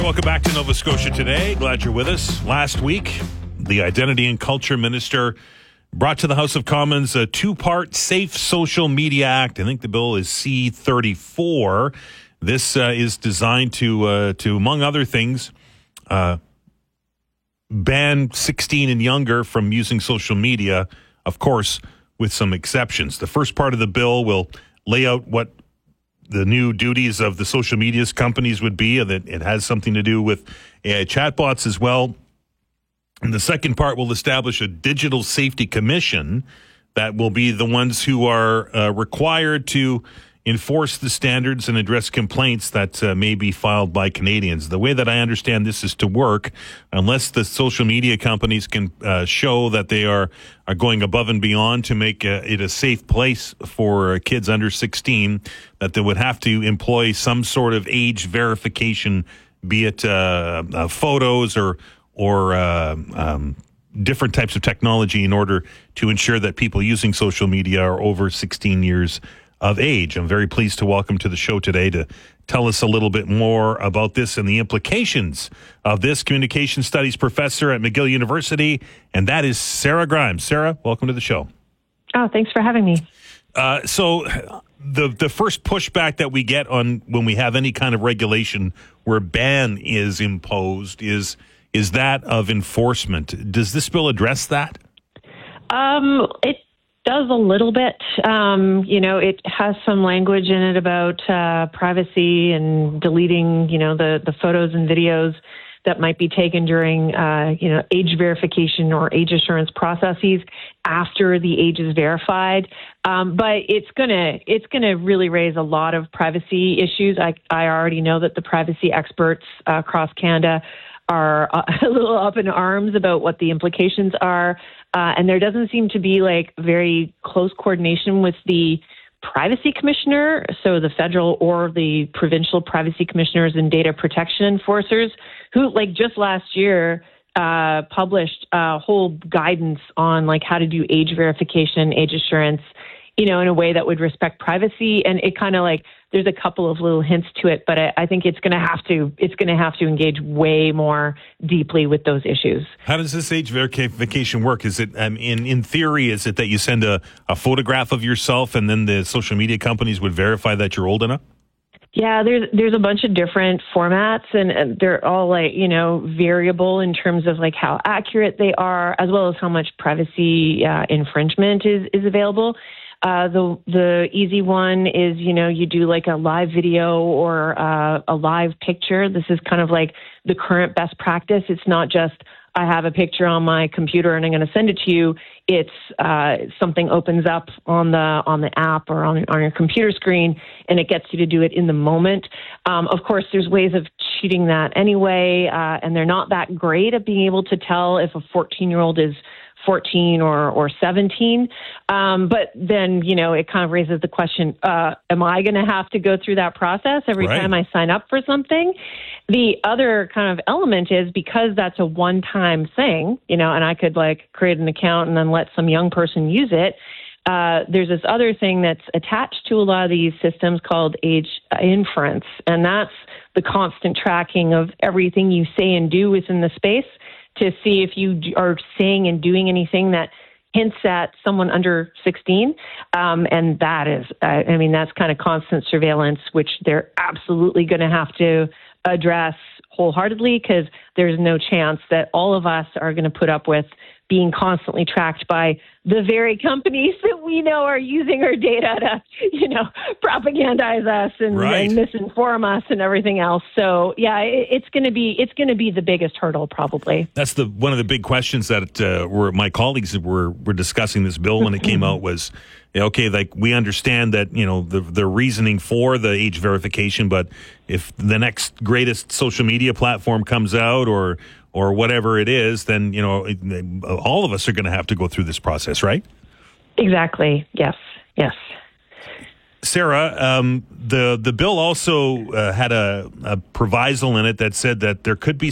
right, welcome back to Nova Scotia Today. Glad you're with us. Last week, the Identity and Culture Minister brought to the House of Commons a two-part Safe Social Media Act. I think the bill is C-34. This is designed to among other things, ban 16 and younger from using social media, of course, with some exceptions. The first part of the bill will lay out what the new duties of the social media companies would be, and that it has something to do with AI chatbots as well. And the second part will establish a digital safety commission that will be the ones who are required to enforce the standards and address complaints that may be filed by Canadians. The way that I understand this is to work, unless the social media companies can show that they are going above and beyond to make it a safe place for kids under 16, that they would have to employ some sort of age verification, be it photos or different types of technology in order to ensure that people using social media are over 16 years of age. I'm very pleased to welcome to the show today to tell us a little bit more about this and the implications of this, communication studies professor at McGill University, and that is Sarah Grimes. Sarah, welcome to the show. Oh, thanks for having me. So the first pushback that we get on when we have any kind of regulation where ban is imposed is that of enforcement. Does this bill address that? It does a little bit. It has some language in it about privacy and deleting, the photos and videos that might be taken during, age verification or age assurance processes after the age is verified. But it's gonna really raise a lot of privacy issues. I already know that the privacy experts across Canada are a little up in arms about what the implications are. And there doesn't seem to be very close coordination with the privacy commissioner, so the federal or the provincial privacy commissioners and data protection enforcers, who just last year published a whole guidance on how to do age verification, age assurance, in a way that would respect privacy. And it kind of there's a couple of little hints to it, but I think it's going to have to engage way more deeply with those issues. How does this age verification work? Is it in theory? Is it that you send a photograph of yourself and then the social media companies would verify that you're old enough? Yeah, there's a bunch of different formats, and they're all variable in terms of how accurate they are, as well as how much privacy infringement is available. The easy one is, you do a live video or a live picture. This is kind of the current best practice. It's not just, I have a picture on my computer and I'm going to send it to you. It's something opens up on the app or on your computer screen, and it gets you to do it in the moment. Of course, there's ways of cheating that anyway, and they're not that great at being able to tell if a 14-year-old is 14 or 17. But then, it kind of raises the question, am I going to have to go through that process every time I sign up for something? The other kind of element is, because that's a one-time thing, and I could create an account and then let some young person use it. There's this other thing that's attached to a lot of these systems called age inference. And that's the constant tracking of everything you say and do within the space, to see if you are saying and doing anything that hints at someone under 16. And that is, that's kind of constant surveillance, which they're absolutely going to have to address wholeheartedly, because there's no chance that all of us are going to put up with being constantly tracked by the very companies that we know are using our data to, propagandize us and misinform us and everything else. So yeah, it's going to be the biggest hurdle probably. That's one of the big questions that my colleagues were discussing this bill when it came out was, we understand that, the reasoning for the age verification, but if the next greatest social media platform comes out or whatever it is, then, all of us are going to have to go through this process, right? Exactly. Yes. Sarah, the bill also had a proviso in it that said that there could be